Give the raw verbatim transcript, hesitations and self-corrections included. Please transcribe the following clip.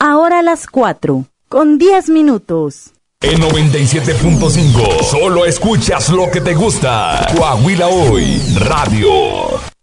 Ahora las cuatro, con diez minutos. En noventa y siete punto cinco, solo escuchas lo que te gusta. Coahuila Hoy, Radio.